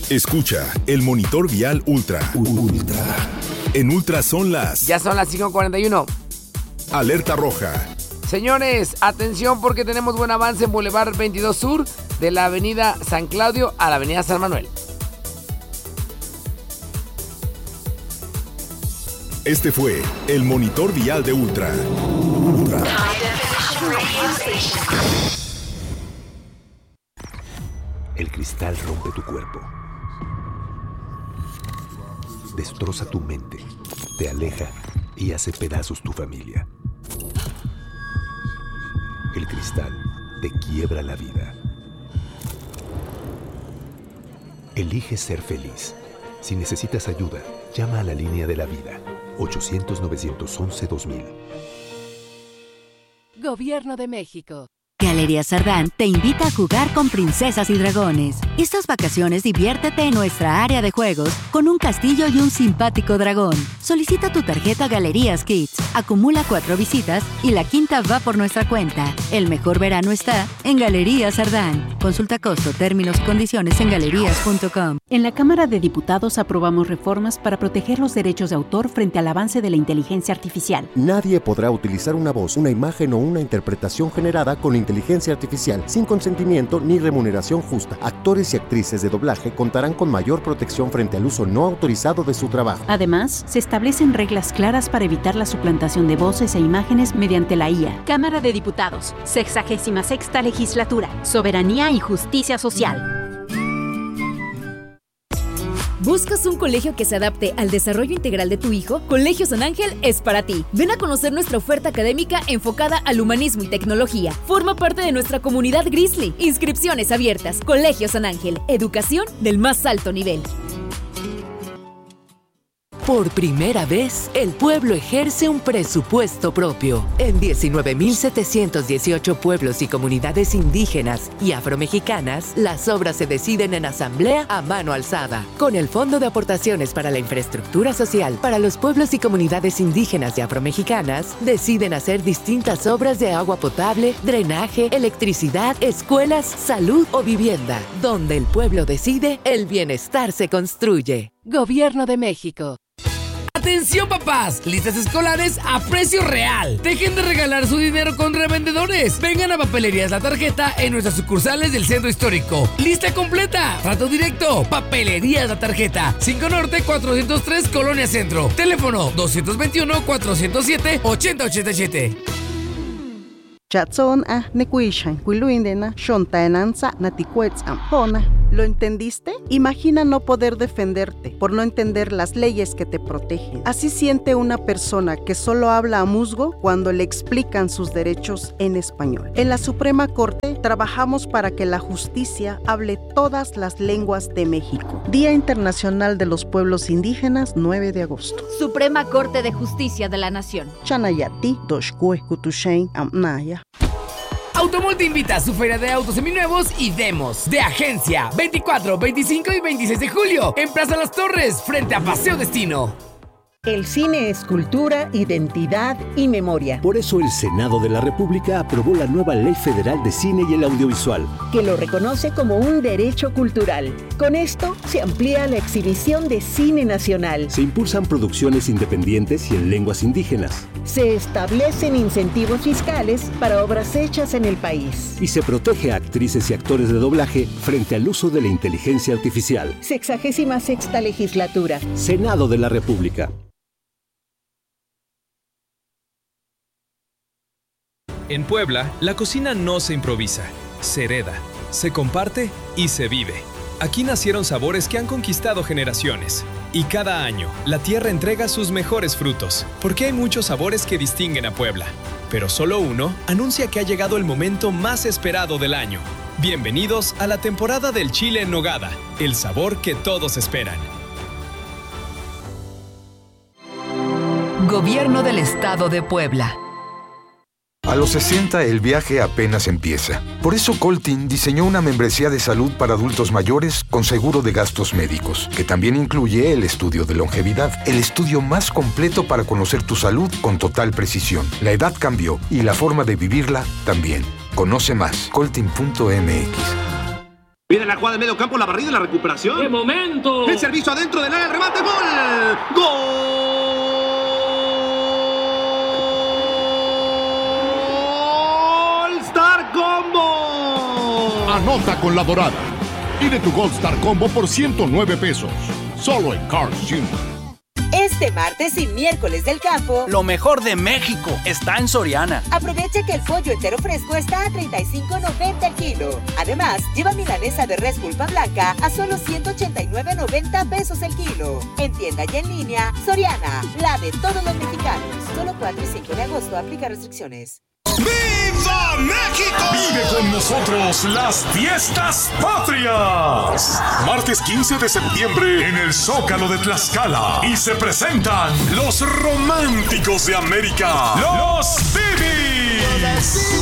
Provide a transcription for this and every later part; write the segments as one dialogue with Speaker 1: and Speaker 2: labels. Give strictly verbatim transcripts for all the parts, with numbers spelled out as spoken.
Speaker 1: Escucha el monitor vial Ultra. Ultra. En Ultra son las...
Speaker 2: Ya son las cinco cuarenta y uno.
Speaker 1: Alerta roja.
Speaker 2: Señores, atención porque tenemos buen avance en Boulevard veintidós Sur, de la avenida San Claudio a la avenida San Manuel.
Speaker 1: Este fue el monitor vial de Ultra. Ultra.
Speaker 3: El cristal rompe tu cuerpo. Destroza tu mente, te aleja y hace pedazos tu familia. El cristal te quiebra la vida. Elige ser feliz. Si necesitas ayuda, llama a la línea de la vida. ochocientos, novecientos once, dos mil.
Speaker 4: Gobierno de México.
Speaker 5: Galerías Sardán te invita a jugar con princesas y dragones. Estas vacaciones diviértete en nuestra área de juegos con un castillo y un simpático dragón. Solicita tu tarjeta Galerías Kids, acumula cuatro visitas y la quinta va por nuestra cuenta. El mejor verano está en Galerías Sardán. Consulta costo, términos y condiciones en galerías punto com.
Speaker 6: En la Cámara de Diputados aprobamos reformas para proteger los derechos de autor frente al avance de la inteligencia artificial.
Speaker 7: Nadie podrá utilizar una voz, una imagen o una interpretación generada con inteligencia artificial sin consentimiento ni remuneración justa. Actores y actrices de doblaje contarán con mayor protección frente al uso no autorizado de su trabajo.
Speaker 6: Además, se establecen reglas claras para evitar la suplantación de voces e imágenes mediante la I A. Cámara de Diputados, sexagésima sexta legislatura, soberanía y justicia social.
Speaker 8: ¿Buscas un colegio que se adapte al desarrollo integral de tu hijo? Colegio San Ángel es para ti. Ven a conocer nuestra oferta académica enfocada al humanismo y tecnología. Forma parte de nuestra comunidad Grizzly. Inscripciones abiertas. Colegio San Ángel. Educación del más alto nivel.
Speaker 4: Por primera vez, el pueblo ejerce un presupuesto propio. En diecinueve mil setecientos dieciocho pueblos y comunidades indígenas y afromexicanas, las obras se deciden en asamblea a mano alzada. Con el Fondo de Aportaciones para la Infraestructura Social para los pueblos y comunidades indígenas y afromexicanas, deciden hacer distintas obras de agua potable, drenaje, electricidad, escuelas, salud o vivienda. Donde el pueblo decide, el bienestar se construye. Gobierno de México.
Speaker 2: ¡Atención, papás! Listas escolares a precio real. Dejen de regalar su dinero con revendedores. Vengan a Papelerías La Tarjeta en nuestras sucursales del Centro Histórico. Lista completa. Trato directo. Papelerías La Tarjeta. cinco Norte, cuatrocientos tres, Colonia Centro. Teléfono doscientos veintiuno, cuatrocientos siete, ochenta ochenta y siete.
Speaker 9: Chatson a nekuishan kuiluindena shontaenanza natikuetzam pona. ¿Lo entendiste? Imagina no poder defenderte por no entender las leyes que te protegen. Así siente una persona que solo habla a musgo cuando le explican sus derechos en español. En la Suprema Corte trabajamos para que la justicia hable todas las lenguas de México. Día Internacional de los Pueblos Indígenas, nueve de agosto.
Speaker 10: Suprema Corte de Justicia de la Nación.
Speaker 9: Chanayati, Doshkue, Kutushain, Amnaya.
Speaker 2: Automol te invita a su feria de autos seminuevos y demos de agencia veinticuatro, veinticinco y veintiséis de julio en Plaza Las Torres, frente a Paseo Destino.
Speaker 11: El cine es cultura, identidad y memoria.
Speaker 3: Por eso el Senado de la República aprobó la nueva Ley Federal de Cine y el Audiovisual,
Speaker 11: que lo reconoce como un derecho cultural. Con esto se amplía la exhibición de cine nacional.
Speaker 3: Se impulsan producciones independientes y en lenguas indígenas.
Speaker 11: Se establecen incentivos fiscales para obras hechas en el país.
Speaker 3: Y se protege a actrices y actores de doblaje frente al uso de la inteligencia artificial.
Speaker 11: Sexagésima sexta legislatura.
Speaker 3: Senado de la República.
Speaker 12: En Puebla, la cocina no se improvisa, se hereda, se comparte y se vive. Aquí nacieron sabores que han conquistado generaciones. Y cada año, la tierra entrega sus mejores frutos, porque hay muchos sabores que distinguen a Puebla. Pero solo uno anuncia que ha llegado el momento más esperado del año. Bienvenidos a la temporada del chile en nogada, el sabor que todos esperan.
Speaker 4: Gobierno del Estado de Puebla.
Speaker 13: A los sesenta el viaje apenas empieza. Por eso Coltin diseñó una membresía de salud para adultos mayores con seguro de gastos médicos, que también incluye el estudio de longevidad, el estudio más completo para conocer tu salud con total precisión. La edad cambió y la forma de vivirla también. Conoce más, coltin punto m x.
Speaker 14: Viene la jugada de medio campo, la barrida y la recuperación.
Speaker 15: ¡Qué momento!
Speaker 14: El servicio adentro del área, el remate, ¡gol! ¡Gol! ¡Star Combo!
Speaker 16: Anota con la dorada. Pide tu Gold Star Combo por ciento nueve pesos. Solo en Carl's junior
Speaker 17: Este martes y miércoles del campo,
Speaker 18: lo mejor de México está en Soriana.
Speaker 17: Aprovecha que el pollo entero fresco está a treinta y cinco noventa el kilo. Además, lleva milanesa de res pulpa blanca a solo ciento ochenta y nueve noventa pesos el kilo. En tienda y en línea, Soriana, la de todos los mexicanos. Solo cuatro y cinco de agosto, aplica restricciones.
Speaker 19: ¡Viva México! Vive con nosotros las fiestas patrias. Martes quince de septiembre en el Zócalo de Tlaxcala. Y se presentan los románticos de América, los Bibis.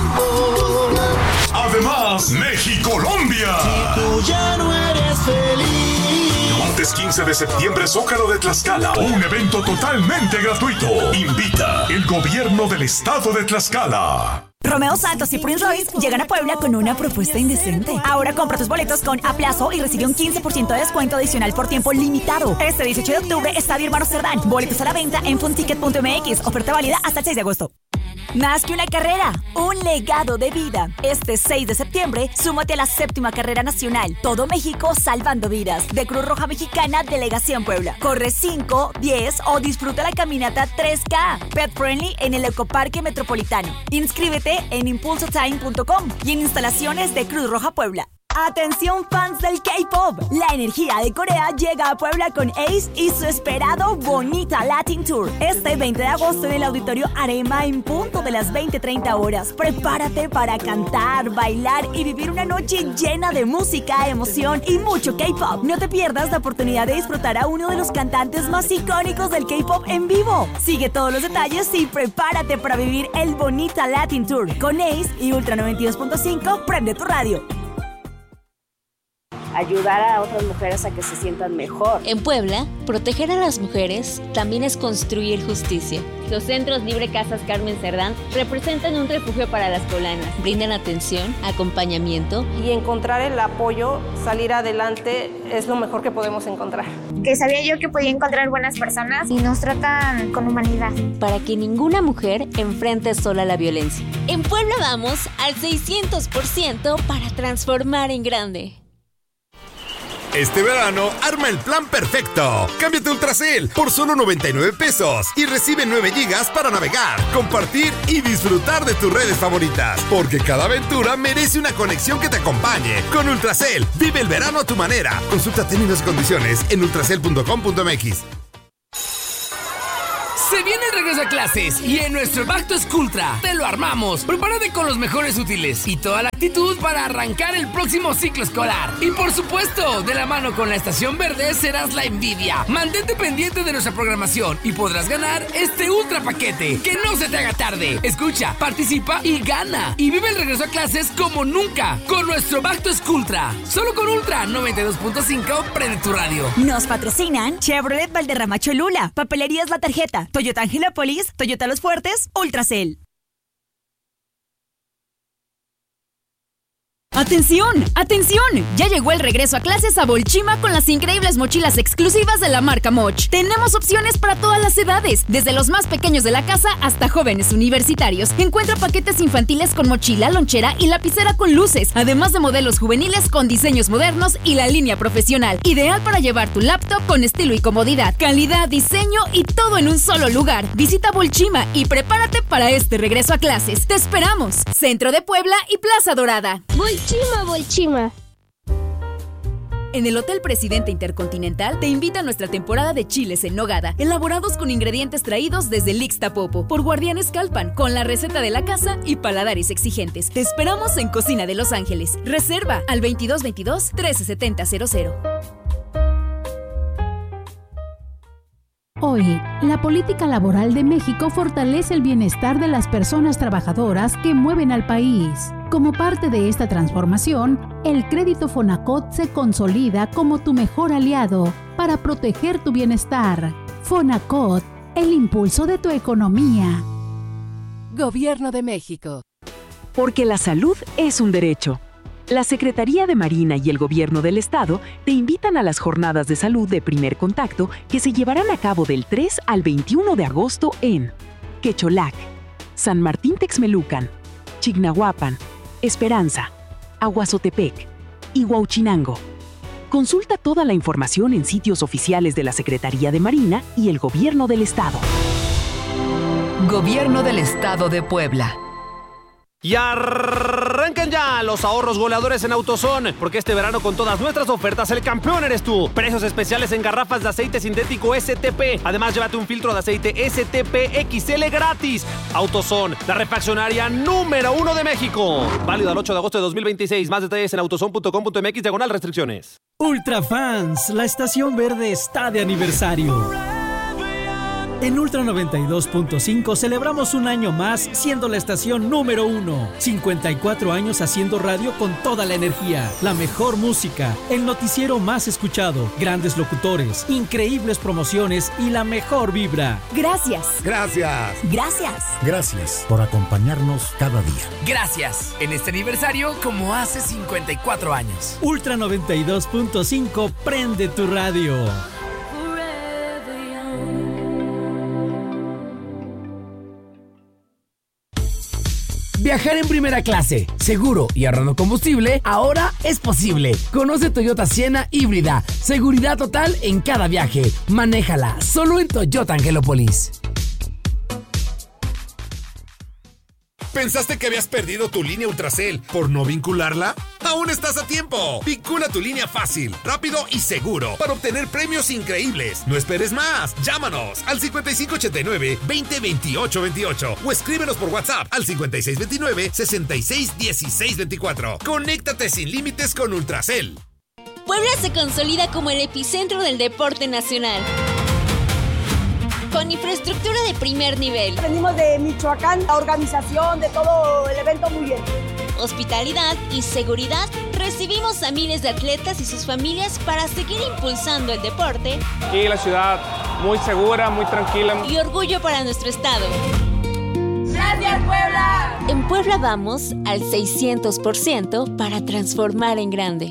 Speaker 19: Además, México-Colombia.
Speaker 20: Si tú ya no eres feliz.
Speaker 19: Martes quince de septiembre, Zócalo de Tlaxcala. Un evento totalmente gratuito. Invita el gobierno del estado de Tlaxcala.
Speaker 21: Romeo Santos y Prince Royce llegan a Puebla con una propuesta indecente. Ahora compra tus boletos con A Plazo y recibe un quince por ciento de descuento adicional por tiempo limitado. Este dieciocho de octubre, Estadio Hermano Cerdán. Boletos a la venta en funticket punto m x. Oferta válida hasta el seis de agosto. Más que una carrera, un legado de vida. Este seis de septiembre, súmate a la séptima carrera nacional. Todo México salvando vidas. De Cruz Roja Mexicana, Delegación Puebla. Corre cinco, diez o disfruta la caminata tres K. Pet Friendly en el Ecoparque Metropolitano. Inscríbete en impulso time punto com y en instalaciones de Cruz Roja Puebla. Atención fans del K-pop, la energía de Corea llega a Puebla con Ace y su esperado Bonita Latin Tour. Este veinte de agosto en el Auditorio Arema en punto de las veinte treinta horas. Prepárate para cantar, bailar y vivir una noche llena de música, emoción y mucho K-pop. No te pierdas la oportunidad de disfrutar a uno de los cantantes más icónicos del K-pop en vivo. Sigue todos los detalles y prepárate para vivir el Bonita Latin Tour con Ace y Ultra noventa y dos punto cinco. Prende tu radio.
Speaker 22: Ayudar a otras mujeres a que se sientan mejor.
Speaker 23: En Puebla, proteger a las mujeres también es construir justicia.
Speaker 24: Los centros Libre Casas Carmen Cerdán representan un refugio para las poblanas.
Speaker 23: Brindan atención, acompañamiento.
Speaker 22: Y encontrar el apoyo, salir adelante, es lo mejor que podemos encontrar.
Speaker 25: Que sabía yo que podía encontrar buenas personas y nos tratan con humanidad.
Speaker 23: Para que ninguna mujer enfrente sola la violencia. En Puebla vamos al seiscientos por ciento para transformar en grande.
Speaker 26: Este verano, arma el plan perfecto. Cámbiate a Ultracel por solo noventa y nueve pesos y recibe nueve gigas para navegar, compartir y disfrutar de tus redes favoritas. Porque cada aventura merece una conexión que te acompañe. Con Ultracel, vive el verano a tu manera. Consulta términos y condiciones en ultracel punto com punto m x.
Speaker 2: Se viene el regreso a clases y en nuestro Back to Schooltra te lo armamos. Prepárate con los mejores útiles y toda la actitud para arrancar el próximo ciclo escolar. Y por supuesto, de la mano con la Estación Verde serás la envidia. Mantente pendiente de nuestra programación y podrás ganar este ultra paquete. Que no se te haga tarde. Escucha, participa y gana. Y vive el regreso a clases como nunca con nuestro Back to Schooltra. Solo con Ultra noventa y dos punto cinco, prende tu radio.
Speaker 21: Nos patrocinan Chevrolet Valderrama Cholula, Papelerías La Tarjeta, Toyota Angelópolis, Toyota Los Fuertes, Ultracel.
Speaker 8: ¡Atención! ¡Atención! Ya llegó el regreso a clases a Bolchima con las increíbles mochilas exclusivas de la marca Moch. Tenemos opciones para todas las edades, desde los más pequeños de la casa hasta jóvenes universitarios. Encuentra paquetes infantiles con mochila, lonchera y lapicera con luces, además de modelos juveniles con diseños modernos y la línea profesional. Ideal para llevar tu laptop con estilo y comodidad, calidad, diseño y todo en un solo lugar. Visita Bolchima y prepárate para este regreso a clases. ¡Te esperamos! Centro de Puebla y Plaza Dorada.
Speaker 27: Bolchima, Bolchima.
Speaker 8: En el Hotel Presidente Intercontinental te invita a nuestra temporada de chiles en nogada, elaborados con ingredientes traídos desde Ixtapopo por Guardianes Calpan, con la receta de la casa y paladares exigentes. Te esperamos en Cocina de Los Ángeles. Reserva al veintidós veintidós, trece setenta cero cero.
Speaker 28: Hoy, la política laboral de México fortalece el bienestar de las personas trabajadoras que mueven al país. Como parte de esta transformación, el crédito Fonacot se consolida como tu mejor aliado para proteger tu bienestar. Fonacot, el impulso de tu economía.
Speaker 4: Gobierno de México. Porque la salud es un derecho.
Speaker 1: La Secretaría de Marina y el Gobierno del Estado te invitan a las jornadas de salud de primer contacto que se llevarán a cabo del tres al veintiuno de agosto en Quecholac, San Martín Texmelucan, Chignahuapan, Esperanza, Aguazotepec y Huauchinango. Consulta toda la información en sitios oficiales de la Secretaría de Marina y el Gobierno del Estado.
Speaker 4: Gobierno del Estado de Puebla.
Speaker 5: Y arrancan ya los ahorros goleadores en AutoZone, porque este verano con todas nuestras ofertas el campeón eres tú. Precios especiales en garrafas de aceite sintético S T P. Además, llévate un filtro de aceite S T P X L gratis. AutoZone, la refaccionaria número uno de México. Válido al ocho de agosto de dos mil veintiséis. Más detalles en autozone punto com punto m x diagonal restricciones.
Speaker 6: Ultra Fans, la estación verde está de aniversario. En Ultra noventa y dos punto cinco celebramos un año más siendo la estación número uno. cincuenta y cuatro años haciendo radio con toda la energía, la mejor música, el noticiero más escuchado, grandes locutores, increíbles promociones y la mejor vibra.
Speaker 7: Gracias.
Speaker 6: Gracias.
Speaker 7: Gracias.
Speaker 9: Gracias por acompañarnos cada día.
Speaker 2: Gracias. En este aniversario como hace cincuenta y cuatro años.
Speaker 6: Ultra noventa y dos punto cinco, prende tu radio.
Speaker 2: Viajar en primera clase, seguro y ahorrando combustible, ahora es posible. Conoce Toyota Siena híbrida. Seguridad total en cada viaje. Manéjala solo en Toyota Angelópolis.
Speaker 26: ¿Pensaste que habías perdido tu línea Ultracel por no vincularla? ¡Aún estás a tiempo! Vincula tu línea fácil, rápido y seguro para obtener premios increíbles. No esperes más. Llámanos al cincuenta y cinco ochenta y nueve, veinte veintiocho veintiocho o escríbenos por WhatsApp al cincuenta y seis veintinueve, sesenta y seis dieciséis veinticuatro. Conéctate sin límites con Ultracel.
Speaker 23: Puebla se consolida como el epicentro del deporte nacional. Con infraestructura de primer nivel.
Speaker 10: Venimos de Michoacán, la organización de todo el evento muy bien.
Speaker 23: Hospitalidad y seguridad. Recibimos a miles de atletas y sus familias para seguir impulsando el deporte.
Speaker 11: Aquí la ciudad muy segura, muy tranquila.
Speaker 23: Y orgullo para nuestro estado.
Speaker 10: ¡Gracias, Puebla!
Speaker 23: En Puebla vamos al seiscientos por ciento para transformar en grande.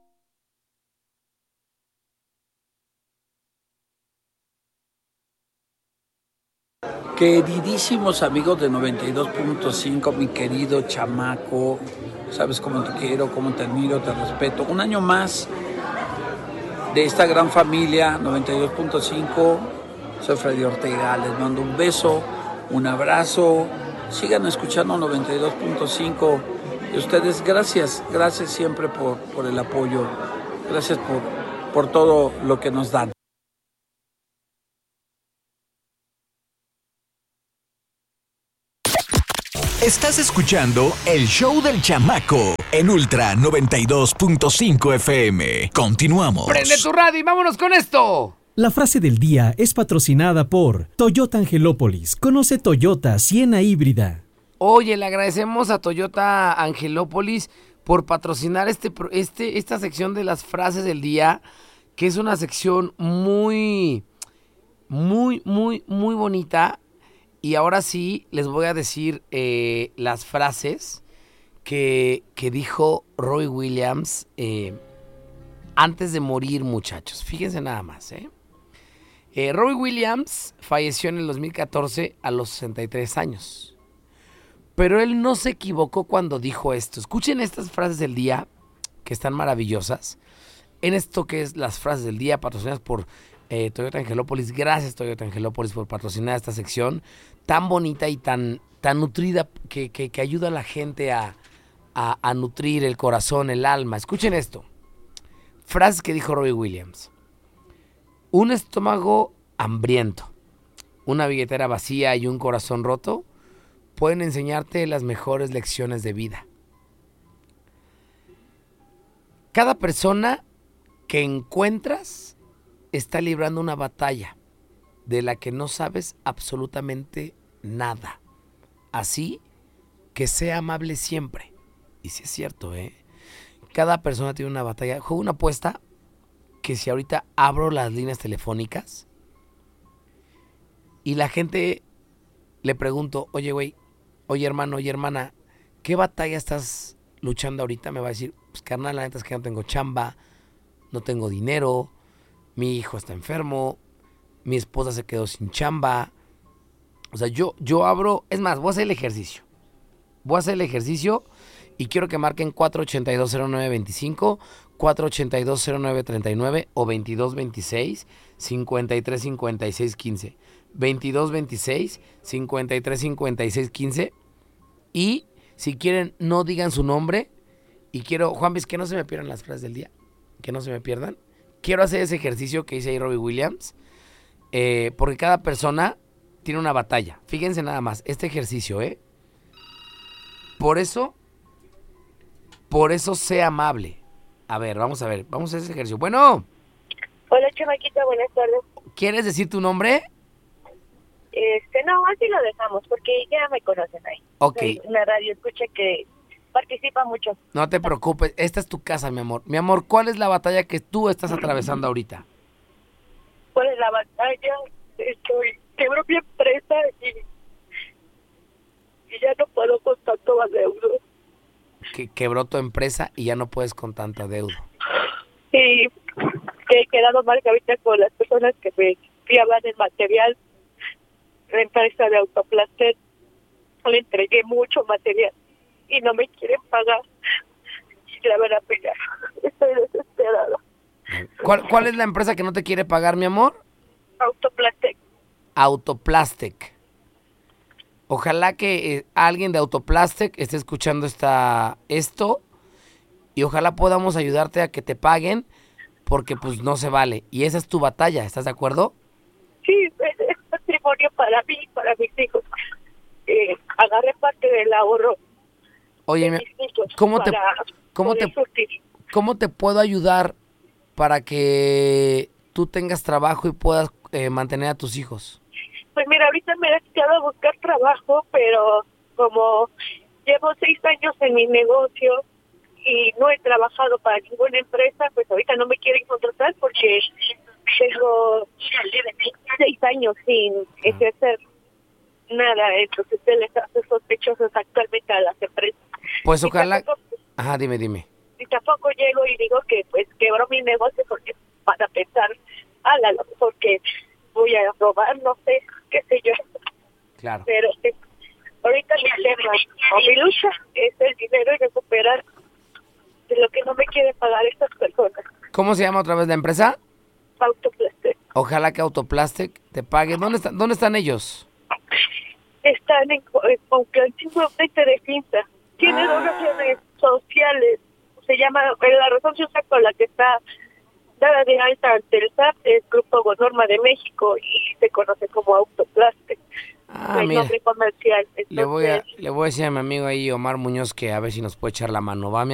Speaker 15: Queridísimos amigos de noventa y dos punto cinco, mi querido chamaco, sabes cómo te quiero, cómo te admiro, te respeto. Un año más de esta gran familia noventa y dos punto cinco, soy Freddy Ortega, les mando un beso, un abrazo, sigan escuchando noventa y dos punto cinco y ustedes gracias, gracias siempre por, por el apoyo, gracias por, por todo lo que nos dan.
Speaker 29: Estás escuchando El Show del Chamaco en Ultra noventa y dos punto cinco F M. Continuamos.
Speaker 2: Prende tu radio y vámonos con esto.
Speaker 6: La frase del día es patrocinada por Toyota Angelópolis. Conoce Toyota Siena híbrida.
Speaker 2: Oye, le agradecemos a Toyota Angelópolis por patrocinar este, este, esta sección de las frases del día, que es una sección muy, muy, muy, muy bonita. Y ahora sí les voy a decir eh, las frases que, que dijo Robbie Williams eh, antes de morir, muchachos. Fíjense nada más, ¿eh? eh Robbie Williams falleció en el dos mil catorce a los sesenta y tres años. Pero él no se equivocó cuando dijo esto. Escuchen estas frases del día, que están maravillosas. En esto que es las frases del día, patrocinadas por eh, Toyota Angelópolis. Gracias, Toyota Angelópolis, por patrocinar esta sección tan bonita y tan, tan nutrida que, que, que ayuda a la gente a, a, a nutrir el corazón, el alma. Escuchen esto. Frases que dijo Robbie Williams. Un estómago hambriento, una billetera vacía y un corazón roto pueden enseñarte las mejores lecciones de vida. Cada persona que encuentras está librando una batalla de la que no sabes absolutamente nada. Así que sea amable siempre. Y sí es cierto, ¿eh? Cada persona tiene una batalla. Juego una apuesta que si ahorita abro las líneas telefónicas y la gente le pregunto, oye, güey, oye, hermano, oye, hermana, ¿qué batalla estás luchando ahorita? Me va a decir, pues carnal, la neta es que no tengo chamba, no tengo dinero, mi hijo está enfermo, mi esposa se quedó sin chamba. O sea, yo, yo abro, es más, voy a hacer el ejercicio. Voy a hacer el ejercicio y quiero que marquen cuatro ochenta y dos cero nueve veinticinco, cuatro ochenta y dos cero nueve treinta y nueve o veintidós veintiséis cincuenta y tres cincuenta y seis quince. veintidós veintiséis cincuenta y tres cincuenta y seis quince. Y si quieren, no digan su nombre. Y quiero, Juanvis, que no se me pierdan las frases del día. Que no se me pierdan. Quiero hacer ese ejercicio que dice ahí Robbie Williams. Eh, porque cada persona tiene una batalla. Fíjense nada más, este ejercicio, ¿eh? Por eso, por eso sé amable. A ver, vamos a ver, vamos a hacer ese ejercicio. Bueno.
Speaker 3: Hola, chamaquita, buenas tardes.
Speaker 2: ¿Quieres decir tu nombre?
Speaker 3: Este, no, así lo dejamos, porque ya me conocen ahí.
Speaker 2: Ok.
Speaker 3: Soy una radio escucha que participa mucho.
Speaker 2: No te preocupes, esta es tu casa, mi amor. Mi amor, ¿cuál es la batalla que tú estás atravesando ahorita?
Speaker 3: ¿Cuál es la batalla? Estoy, quebró mi empresa y, y ya no puedo con tanto adeudo.
Speaker 2: Que quebró tu empresa y ya no puedes con tanto adeudo.
Speaker 3: Sí, que he quedado mal ahorita con las personas que me fiaban el material. La empresa de Autoplaster, le entregué mucho material y no me quieren pagar y la van a pegar. Estoy desesperada.
Speaker 2: ¿Cuál, ¿Cuál es la empresa que no te quiere pagar, mi amor?
Speaker 3: Autoplastic.
Speaker 2: Autoplastic. Ojalá que eh, alguien de Autoplastic esté escuchando esta, esto y ojalá podamos ayudarte a que te paguen porque pues no se vale. Y esa es tu batalla, ¿estás de acuerdo?
Speaker 3: Sí, es patrimonio para mí y para mis hijos. Eh, agarré parte del ahorro.
Speaker 2: Oye,
Speaker 3: de mis hijos
Speaker 2: ¿cómo te,
Speaker 3: para
Speaker 2: cómo te, cómo te puedo ayudar para que tú tengas trabajo y puedas eh, mantener a tus hijos?
Speaker 3: Pues mira, ahorita me he dedicado a buscar trabajo, pero como llevo seis años en mi negocio y no he trabajado para ninguna empresa, pues ahorita no me quieren contratar porque tengo seis años sin ejercer nada. Entonces se les hace sospechosos actualmente a las empresas.
Speaker 2: Pues
Speaker 3: y
Speaker 2: ojalá...
Speaker 3: Tampoco,
Speaker 2: Ajá, dime, dime.
Speaker 3: y tampoco llego y digo que pues quebró mi negocio porque van a pensar, a lo mejor que voy a robar, no sé, qué sé yo.
Speaker 2: Claro.
Speaker 3: Pero sí, ahorita mi tema o mi lucha es el dinero y recuperar de lo que no me quieren pagar estas personas.
Speaker 2: ¿Cómo se llama otra vez la empresa?
Speaker 3: Autoplastic.
Speaker 2: Ojalá que Autoplastic te pague. ¿Dónde están, dónde están ellos?
Speaker 3: Están en, en Conclantino frente de Cinta. Tiene
Speaker 2: Ah.
Speaker 3: dos razones sociales. Se llama, la razón social con la que está dada de alta ante el S A P es Grupo Gonorma de México y se conoce como Autoplastic.
Speaker 2: Ah,
Speaker 3: el
Speaker 2: mira.
Speaker 3: nombre comercial.
Speaker 2: Le voy, a,
Speaker 3: Entonces,
Speaker 2: le voy a decir a mi amigo ahí, Omar Muñoz, que a ver si nos puede echar la mano. ¿Va, mi